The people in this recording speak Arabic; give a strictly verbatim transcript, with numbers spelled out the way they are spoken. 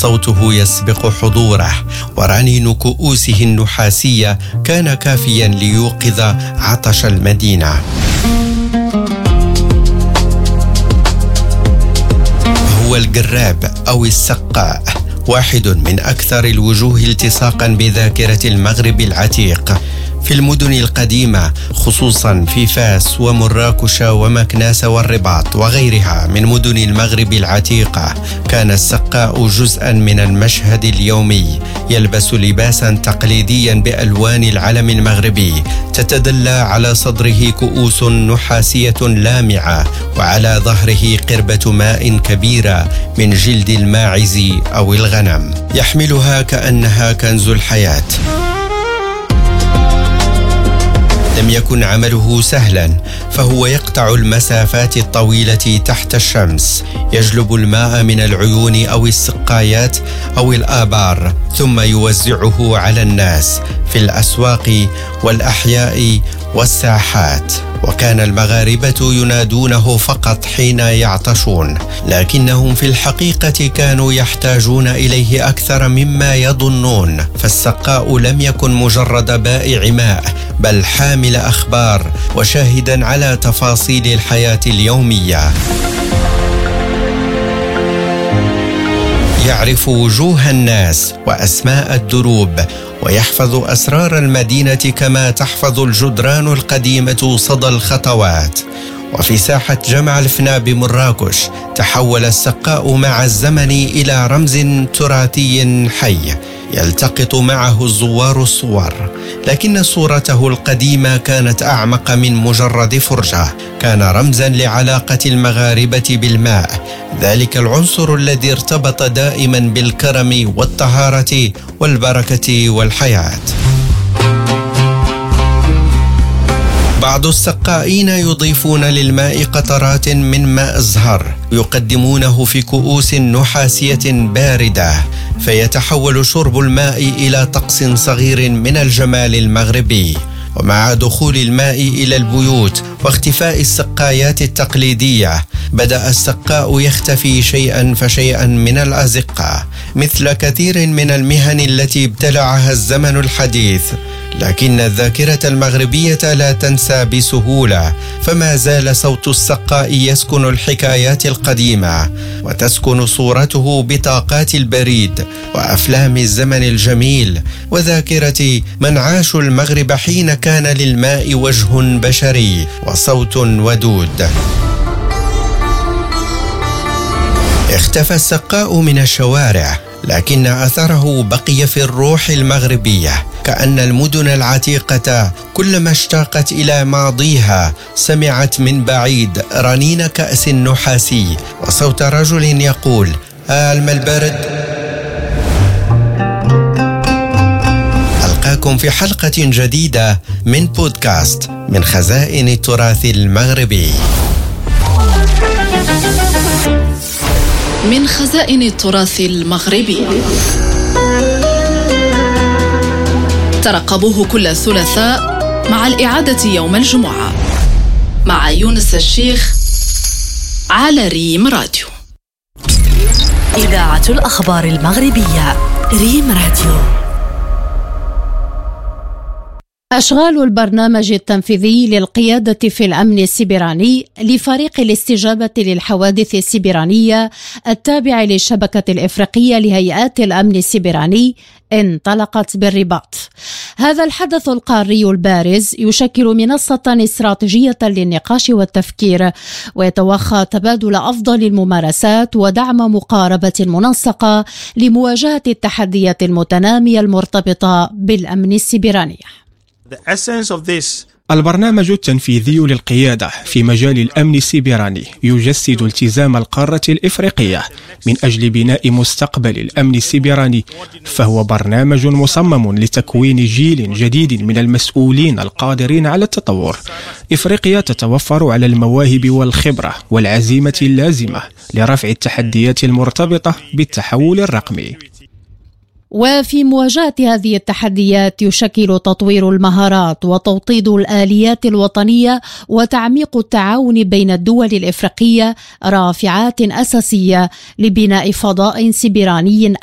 صوته يسبق حضوره، ورنين كؤوسه النحاسية كان كافيا ليوقظ عطش المدينة. هو الجراب أو السقاء، واحد من أكثر الوجوه التصاقا بذاكرة المغرب العتيق. في المدن القديمة خصوصا في فاس ومراكش ومكناس والرباط وغيرها من مدن المغرب العتيقة، كان السقاء جزءا من المشهد اليومي، يلبس لباسا تقليديا بألوان العلم المغربي، تتدلى على صدره كؤوس نحاسية لامعة، وعلى ظهره قربة ماء كبيرة من جلد الماعز أو الغنم، يحملها كأنها كنز الحياة. لم يكن عمله سهلا، فهو يقطع المسافات الطويلة تحت الشمس، يجلب الماء من العيون أو السقايات أو الآبار، ثم يوزعه على الناس في الأسواق والأحياء والساحات. وكان المغاربة ينادونه فقط حين يعطشون، لكنهم في الحقيقة كانوا يحتاجون إليه أكثر مما يظنون، فالسقاء لم يكن مجرد بائع ماء، بل حامل أخبار وشاهدا على تفاصيل الحياة اليومية. يعرف وجوه الناس وأسماء الدروب، ويحفظ أسرار المدينة كما تحفظ الجدران القديمة صدى الخطوات. وفي ساحة جمع الفنا بمراكش تحول السقاء مع الزمن إلى رمز تراثي حي، يلتقط معه الزوار الصور، لكن صورته القديمة كانت أعمق من مجرد فرجة، كان رمزا لعلاقة المغاربة بالماء، ذلك العنصر الذي ارتبط دائما بالكرم والطهارة والبركة والحياة. بعض السقائين يضيفون للماء قطرات من ماء الزهر، يقدمونه في كؤوس نحاسية باردة، فيتحول شرب الماء إلى طقس صغير من الجمال المغربي. ومع دخول الماء إلى البيوت واختفاء السقايات التقليدية، بدأ السقاء يختفي شيئا فشيئا من الأزقة، مثل كثير من المهن التي ابتلعها الزمن الحديث. لكن الذاكرة المغربية لا تنسى بسهولة، فما زال صوت السقاء يسكن الحكايات القديمة، وتسكن صورته بطاقات البريد وأفلام الزمن الجميل، وذاكرة من عاشوا المغرب حين كان للماء وجه بشري وصوت ودود. اختفى السقاء من الشوارع، لكن أثره بقي في الروح المغربية، كأن المدن العتيقة كلما اشتاقت إلى ماضيها سمعت من بعيد رنين كأس نحاسي وصوت رجل يقول: الماء البارد. ألقاكم في حلقة جديدة من بودكاست من خزائن التراث المغربي. من خزائن التراث المغربي، ترقبوه كل ثلاثاء مع الإعادة يوم الجمعة مع يونس الشيخ على ريم راديو. إذاعة الأخبار المغربية، ريم راديو. أشغال البرنامج التنفيذي للقيادة في الأمن السيبراني لفريق الاستجابة للحوادث السيبرانية التابع للشبكة الإفريقية لهيئات الأمن السيبراني انطلقت بالرباط. هذا الحدث القاري البارز يشكل منصة استراتيجية للنقاش والتفكير، ويتوخى تبادل أفضل الممارسات ودعم مقاربة منسقة لمواجهة التحديات المتنامية المرتبطة بالأمن السيبراني. The essence of this البرنامج التنفيذي للقيادة في مجال الأمن السيبراني يجسد التزام القارة الإفريقية من أجل بناء مستقبل الأمن السيبراني، فهو برنامج مصمم لتكوين جيل جديد من المسؤولين القادرين على التطور. إفريقيا تتوفر على المواهب والخبرة والعزيمة اللازمة لرفع التحديات المرتبطة بالتحول الرقمي. وفي مواجهة هذه التحديات يشكل تطوير المهارات وتوطيد الآليات الوطنية وتعميق التعاون بين الدول الإفريقية رافعات أساسية لبناء فضاء سيبراني